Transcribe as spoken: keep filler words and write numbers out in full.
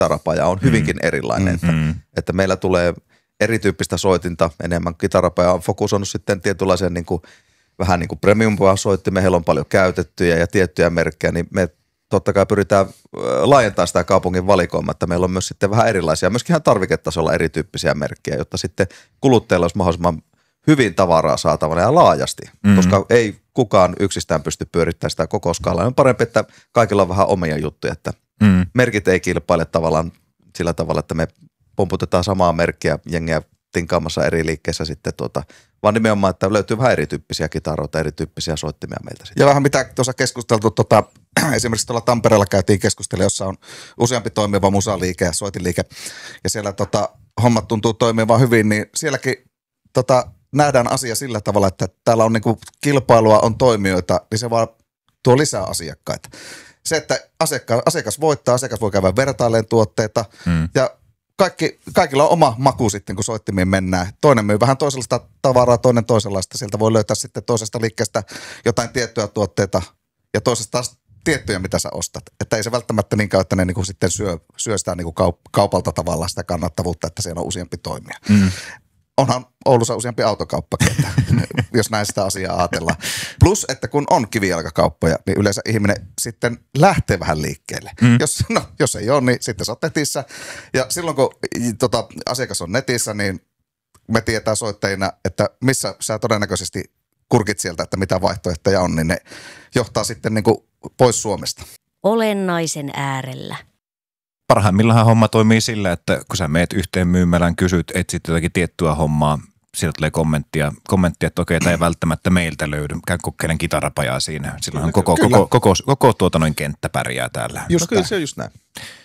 kitarapaja on hyvinkin mm. erilainen. Mm. Että, että meillä tulee erityyppistä soitinta enemmän. Kitarapaja on fokusoinut sitten tietynlaisen niin kuin, vähän niin kuin premium-soittimeen. Heillä on paljon käytettyjä ja tiettyjä merkkejä, niin me totta kai pyritään laajentamaan sitä kaupungin valikoimaa, että meillä on myös sitten vähän erilaisia, myöskin ihan tarviketasolla erityyppisiä merkkejä, jotta sitten kuluttajilla olisi mahdollisimman hyvin tavaraa saatavana ja laajasti, mm-hmm. koska ei kukaan yksistään pysty pyörittämään sitä koko skaalaa. On parempi, että kaikilla on vähän omia juttuja, että mm. merkit ei kilpaile tavallaan sillä tavalla, että me pomputetaan samaa merkkiä jengiä tinkaamassa eri liikkeissä sitten tuota, vaan nimenomaan, että löytyy vähän erityyppisiä kitaroita, erityyppisiä soittimia meiltä sitten. Ja vähän mitä tuossa keskusteltu, tota, esimerkiksi tuolla Tampereella käytiin keskustella, jossa on useampi toimiva musaliike ja soitinliike, ja siellä tota, hommat tuntuu toimivan hyvin, niin sielläkin tota, nähdään asia sillä tavalla, että täällä on niinku kilpailua, on toimijoita, niin se vaan tuo lisää asiakkaita. Se, että asiakka, asiakas voittaa, asiakas voi käydä vertailemaan tuotteita, mm. ja Kaikki, kaikilla on oma maku sitten, kun soittimiin mennään. Toinen myy vähän toisenlaista tavaraa, toinen toisenlaista. Sieltä voi löytää sitten toisesta liikkeestä jotain tiettyjä tuotteita ja toisesta taas tiettyjä, mitä sä ostat. Että ei se välttämättä niinkään, että ne niinku sitten syö, syö sitä niinku kaup- kaupalta tavallaan sitä kannattavuutta, että siellä on useampi toimija. Mm. Onhan Oulussa useampi autokauppakin, että jos näin sitä asiaa ajatellaan. Plus, että kun on kivijalkakauppoja, niin yleensä ihminen sitten lähtee vähän liikkeelle. Mm. Jos, no, jos ei ole, niin sitten sä oot netissä. Ja silloin, kun tota, asiakas on netissä, niin me tietää soittajina, että missä sä todennäköisesti kurkit sieltä, että mitä vaihtoehtoja on, niin ne johtaa sitten niin kuin pois Suomesta. Olennaisen äärellä. Parhaimmillaan homma toimii sillä, että kun sä meet yhteen myymälään, kysyt, etsit jotakin tiettyä hommaa, sieltä tulee kommenttia, kommenttia että okei, tämä ei välttämättä meiltä löydy. Käy kokeilen kitarapajaa siinä. Silloinhan koko, koko, koko, koko tuotannon kenttä pärjää täällä. Just no, kyllä se on just näin.